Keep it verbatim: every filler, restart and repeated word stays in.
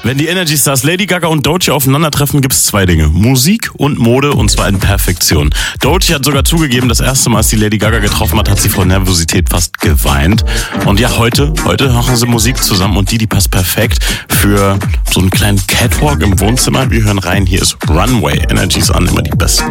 Wenn die Energy Stars Lady Gaga und Doechii aufeinandertreffen, gibt es zwei Dinge. Musik und Mode, und zwar in Perfektion. Doechii hat sogar zugegeben, das erste Mal, als die Lady Gaga getroffen hat, hat sie vor Nervosität fast geweint. Und ja, heute, heute machen sie Musik zusammen und die, die passt perfekt für so einen kleinen Catwalk im Wohnzimmer. Wir hören rein, hier ist Runway. Energies an, immer die besten.